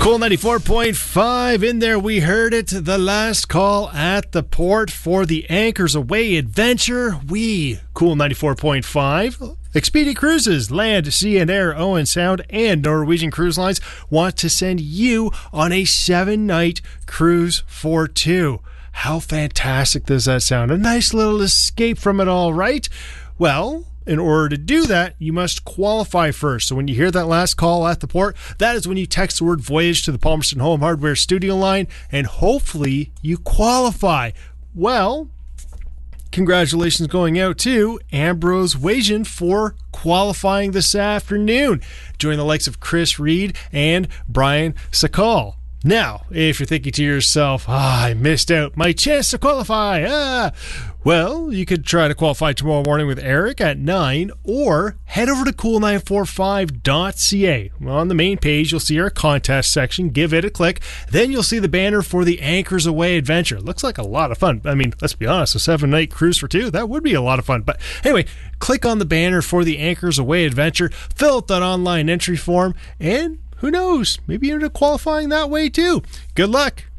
Cool 94.5 in there. We heard it. The last call at the port for the Anchors Away adventure. We, Cool 94.5, Expedia Cruises, Land, Sea and Air, Owen Sound, and Norwegian Cruise Lines want to send you on a 7-night cruise for two. How fantastic does that sound? A nice little escape from it all, right? Well, in order to do that, you must qualify first. So when you hear that last call at the port, that is when you text the word voyage to the Palmerston Home Hardware studio line, and hopefully you qualify. Well, congratulations going out to Ambrose Wajan for qualifying this afternoon. Join the likes of Chris Reed and Brian Sakal. Now, if you're thinking to yourself, I missed out my chance to qualify. Well, you could try to qualify tomorrow morning with Eric at 9, or head over to cool945.ca. On the main page, you'll see our contest section. Give it a click. Then you'll see the banner for the Anchors Away adventure. Looks like a lot of fun. I mean, let's be honest, a 7-night cruise for two, that would be a lot of fun. But anyway, click on the banner for the Anchors Away adventure, fill out that online entry form, and who knows, maybe you're into qualifying that way too. Good luck.